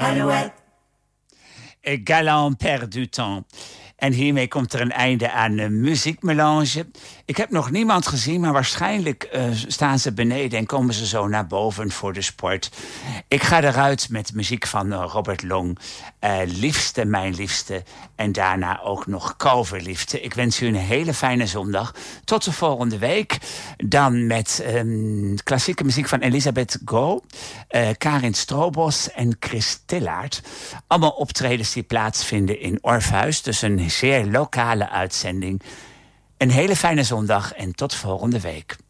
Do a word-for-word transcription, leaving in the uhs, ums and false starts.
Alouette. Galant perd du temps. En hiermee komt er een einde aan uh, muziekmelange. Ik heb nog niemand gezien, maar waarschijnlijk uh, staan ze beneden en komen ze zo naar boven voor de sport. Ik ga eruit met muziek van uh, Robert Long. Uh, liefste, mijn liefste. En daarna ook nog coverliefde. Ik wens u een hele fijne zondag. Tot de volgende week. Dan met um, klassieke muziek van Elisabeth Go, uh, Karin Strobos en Chris Tillaert. Allemaal optredens die plaatsvinden in Orpheus. Dus een zeer lokale uitzending. Een hele fijne zondag en tot volgende week.